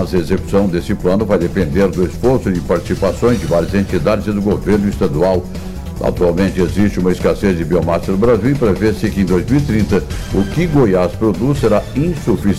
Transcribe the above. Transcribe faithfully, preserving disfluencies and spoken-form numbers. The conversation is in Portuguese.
Mas a execução desse plano vai depender do esforço de participações de várias entidades e do governo estadual. Atualmente existe uma escassez de biomassa no Brasil e prevê-se que em dois mil e trinta o que Goiás produz será insuficiente.